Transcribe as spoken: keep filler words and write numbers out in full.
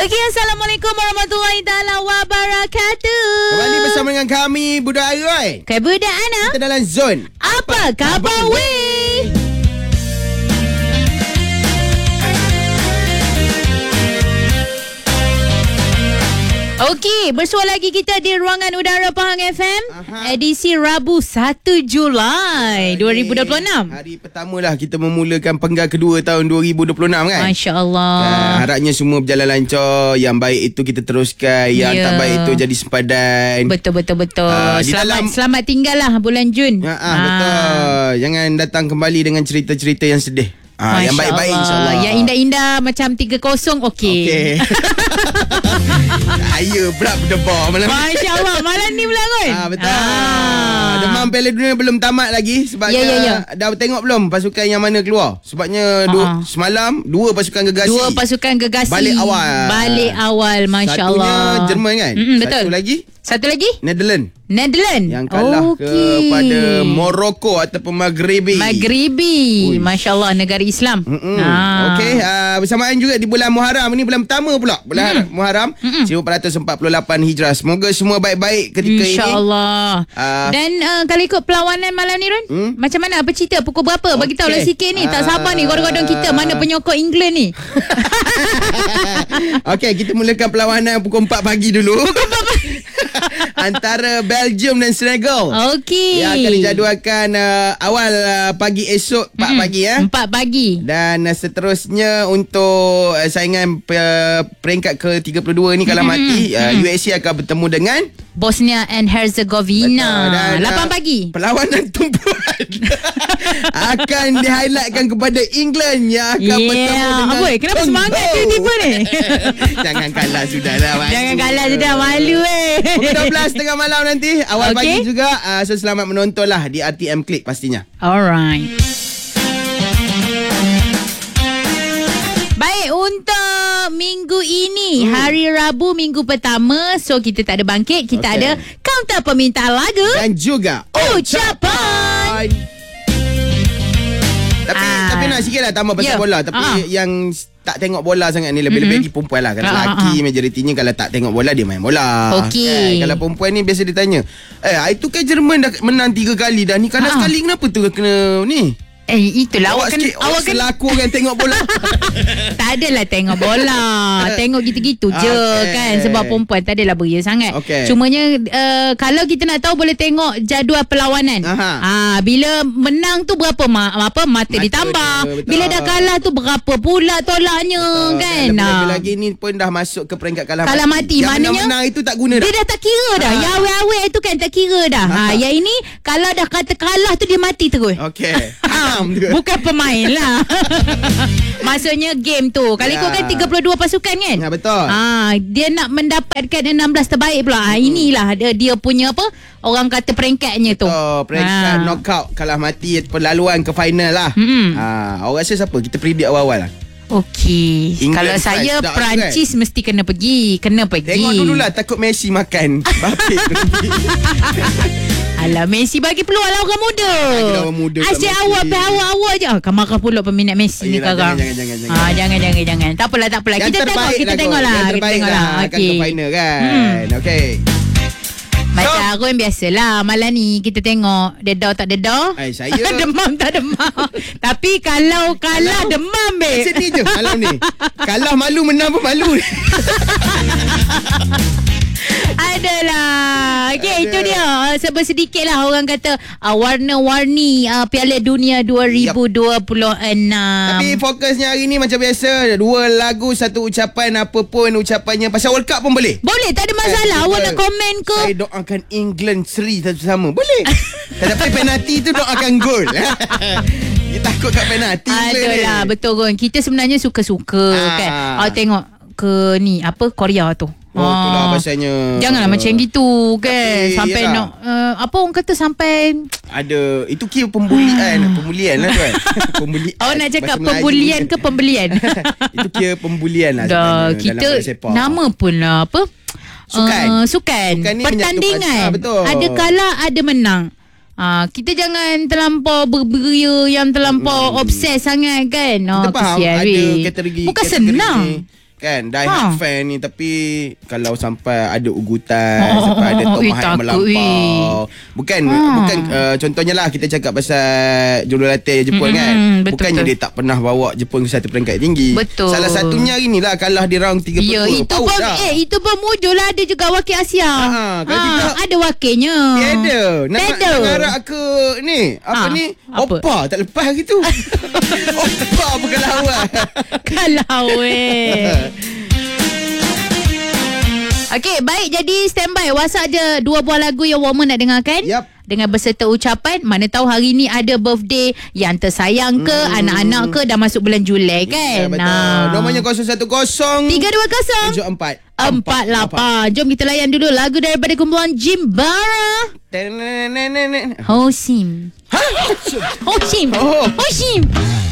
Okey, Assalamualaikum warahmatullahi taala wabarakatuh. Kembali bersama dengan kami Budak Roy. Okay, Budak Ana. Kita dalam zon Apa khabar weh? Okey, bersua lagi kita di Ruangan Udara Pahang F M. Aha. Edisi Rabu satu Julai dua ribu dua puluh enam. Hari pertama lah kita memulakan penggal kedua tahun dua ribu dua puluh enam kan. Masya Allah. Nah, harapnya semua berjalan lancar. Yang baik itu kita teruskan, yang yeah. tak baik itu jadi sempadan. Betul-betul-betul. uh, Selamat dalam... selamat tinggal lah bulan Jun. Ya, ah, betul. Jangan datang kembali dengan cerita-cerita yang sedih. Ah, yang baik-baik insyaAllah. Yang indah-indah macam tiga kosong okey. Okey. Saya berat berdebar malam ni. Masya Allah. Malam ni pula kan. Ah, betul. Ah. Demam Piala Dunia belum tamat lagi. Sebabnya ya, ya, ya. dah tengok belum pasukan yang mana keluar. Sebabnya dua, semalam dua pasukan gegasi. Dua pasukan gegasi. Balik awal. Balik awal. Masya Satunya Allah. Satunya Jerman kan. Mm-mm, betul. Satu lagi. Satu lagi? Netherlands. Netherlands. Yang kalah okay. kepada Morocco ataupun Maghribi. Maghribi. Masya Allah, negara Islam. Ah. Okey, uh, bersamaan juga di bulan Muharram. Ini bulan pertama pula. Bulan mm. Muharram Mm-mm. seribu empat ratus empat puluh lapan Hijrah. Semoga semua baik-baik ketika Insya ini. InsyaAllah. Uh, Dan uh, kalau ikut perlawanan malam ni Run, hmm? macam mana? Apa cerita? Pukul berapa? Bagi tahu lah okay. sikit ni. Tak uh, sabar ni godong-godong kita. Mana penyokong England ni? Okey, kita mulakan perlawanan pukul empat pagi dulu. Antara Belgium dan Senegal. Okey. Yang akan dijadualkan uh, awal uh, pagi esok empat mm-hmm. pagi ya. empat pagi. Dan uh, seterusnya untuk uh, saingan uh, peringkat ke tiga puluh dua ni kalau mm-hmm. mati uh, U S A akan bertemu dengan Bosnia and Herzegovina. lapan pagi. Perlawanan tumpuan akan di-highlightkan kepada England yang akan yeah. bertemu dengan Boy, kenapa Congo. Semangat tiba-tiba ni? Jangan kalah sudahlah. Jangan kalah sudah, malu eh. Pukul dua belas tengah malam nanti. Awal okay. pagi juga. uh, So selamat menonton lah di R T M Click pastinya. Alright. Baik, untuk minggu ini, hmm. hari Rabu minggu pertama. So kita tak ada bangkit. Kita okay. ada counter permintaan lagu dan juga ucapan. Tapi ah. tapi nak sikit lah tambah pasal yeah. bola. Tapi ah. yang tak tengok bola sangat ni lebih-lebih mm-hmm. lagi perempuan lah. Kalau ah, lelaki ah. majoritinya kalau tak tengok bola dia main bola. Okey. Kan? Kalau perempuan ni biasa ditanya, eh itu kan Jerman dah menang tiga kali dah. Ni kalah ah. sekali kenapa tu kena ni? Eh, itulah awak, awak sikit, kan awak kan selaku kan tengok bola. Tak adalah tengok bola. Tengok gitu-gitu je okay. kan. Sebab perempuan tak adalah beria sangat. Okay. Cumanya uh, kalau kita nak tahu boleh tengok jadual perlawanan. Ah, bila menang tu berapa ma- apa mata, mata ditambah. Dia, bila dah kalah tu berapa pula tolaknya betul. Kan. Lagi-lagi ni pun dah masuk ke peringkat kalah, kalah mati. Yang maknanya menang itu tak guna dah. Dia dah tak kira dah. Ha. Yang awet-awet tu kan tak kira dah. Ha, yang ini kalau dah kata kalah tu dia mati terus. Okey. Bukan pemain lah. Maksudnya game tu. Kalau ya. ikut kan tiga puluh dua pasukan kan. Ya betul. Ha, dia nak mendapatkan enam belas terbaik pula. Ha, inilah dia, dia punya apa, orang kata peringkatnya tu. Oh, peringkat ha. knockout. Kalah mati perlaluan ke final lah. Hmm. Ha, awak rasa siapa? Kita predict awal-awal lah. Okey. Kalau saya Perancis kan? Mesti kena pergi. Kena pergi. Tengok dululah, takut Messi makan. Bapik pergi. Alah, Messi bagi peluang lah orang muda. Orang muda asyik awak pe awak-awak je. Ah, marah pula peminat Messi ni sekarang. Jangan jangan jangan. Ah, jangan jangan jangan. Tak apalah tak apalah. Kita tengok kita tengoklah. Kita tengoklah. Akan ke final kan. Hmm. Okey. Macam so, Arun biasalah. Malam ni kita tengok dedah tak dedah. Ay, saya demam tak demam. Tapi kalau kalah demam be. Macam ni je malam ni. Kalah malu, menang pun malu. Adalah. Okey, itu dia. Sebab sedikit lah orang kata uh, warna-warni uh, Piala Dunia dua ribu dua puluh enam. Tapi fokusnya hari ni macam biasa, dua lagu, satu ucapan, apa pun ucapannya. Pasal World Cup pun boleh. Boleh, tak ada masalah. Eh, awak nak komen ke? Saya doakan England seri sama. Boleh. Tapi penalti tu doakan gol. Kita takut kat penalti. Adalah, betul kan. Kita sebenarnya suka-suka ah. kan. Awak tengok ke ni apa Korea tu. Oh, itulah pasalnya. Janganlah uh, macam gitu kan. Tapi, sampai yalah. nak uh, apa orang kata sampai ada itu kira pembulian, pembulian lah tu kan. Pembulian. Awak nak cakap pembulian ke pembelian? Itu kira pembulian lah sebenarnya. Kita nama pun lah apa? Sukan. Uh, sukan. sukan pertandingan. Ah, ada kalah, ada menang. Ah, kita jangan terlampau berberia yang terlampau hmm. obses sangat kan. Kita oh, faham ada kategori. Bukan kategori senang. Ni. kan, die hard ha. fan ni. Tapi kalau sampai ada ugutan, oh, sampai ada tomat yang melampau, bukan ha. bukan uh, contohnya lah kita cakap pasal jurulatih Jepun, mm-hmm, kan, betul, bukannya betul. dia tak pernah bawa Jepun ke satu peringkat tinggi. Betul. Salah satunya hari ni lah kalah di round tiga puluh dua. Ya, itu pun dah. eh itu pun mujur lah, ada juga wakil Asia. Ha, kalau ha, tidak, ada wakilnya. Tiada. Nak nak harap ke ni apa ha, ni? Apa? Opa tak lepas hari tu. Opa bukan lawan. Kalau eh. Okey, baik, jadi standby. WhatsApp je dua buah lagu yang Warmer nak dengarkan. Yep. Dengan berserta ucapan. Mana tahu hari ni ada birthday yang tersayang ke, hmm. anak-anak ke, dah masuk bulan Julai kan. Ya, betul. Nah. Nombornya kosong satu kosong tiga dua kosong tujuh empat empat lapan. Jom kita layan dulu lagu daripada kumpulan Jimbara. Hoshim. Ha? Hoshim. Oh. Hoshim.